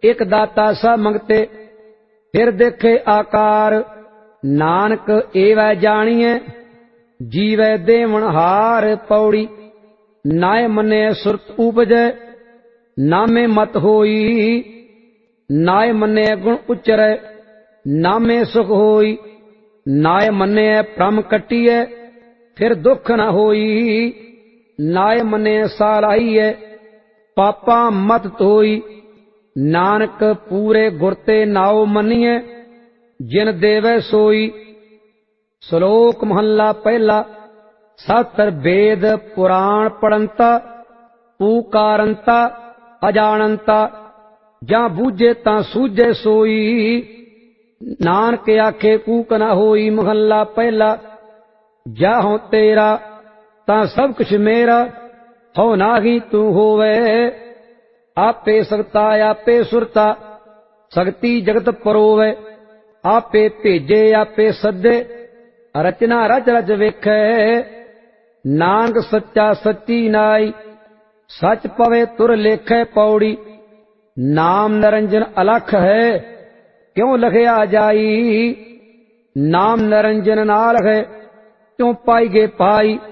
एक दाता सब मंगते फिर देखे आकार। नानक एवै जानिए जीवै देवन हार। पौड़ी नाय मने सुरत उपजै नामे मत होई। नाय मने गुण उच्चरै नामे सुख होई। नाय मने भ्रम कटिए फिर दुख न होई। नाय मने सालाइए पापा मत धोई। नानक पूरे गुरते नाओ मनिए जिन देवै सोई। श्लोक महला पहला। सतर वेद पुराण पढ़ंता पुकारंता अजानंता। जां बूझे तां सूझे सोई। नानक आखे कूक न होई। महला पहला। जाहों तेरा तां सब कुछ मेरा हो नाही तू होवे। आपे सकता आपे सुरता सकती जगत परोवे। आपे भेजे आपे सदे रचना रच रच वेखै। नानक सच्चा सच्ची नाई सच पवे तुर लेखै। पौड़ी नाम निरंजन अलख है क्यों लखया जाई। नाम निरंजन नाल है क्यों पाई गे पाई।